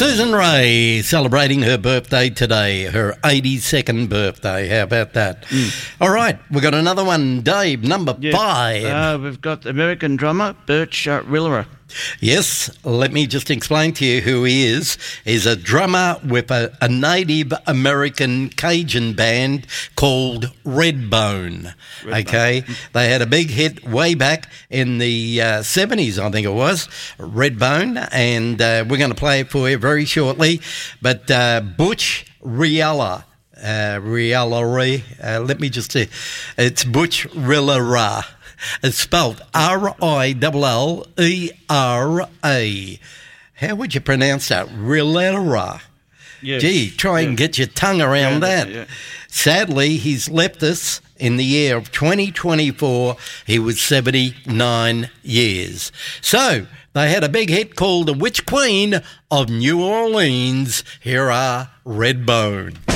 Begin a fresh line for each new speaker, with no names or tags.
Susan Ray celebrating her birthday today, her 82nd birthday. How about that? All right, we've got another one, Dave, number 5.
We've got American drummer Birch Rillera.
Yes, let me just explain to you who he is. He's a drummer with a Native American Cajun band called Redbone. Okay, they had a big hit way back in the 70s, I think it was, Redbone, and we're going to play it for you very shortly. But Butch Riella. Let me just say, it's Butch Rillera. It's spelled Rillera. How would you pronounce that? Rillera.
Yes.
Gee, try and get your tongue around that.
Yeah.
Sadly, he's left us in the year of 2024. He was 79 years. So, they had a big hit called The Witch Queen of New Orleans. Here are Redbone.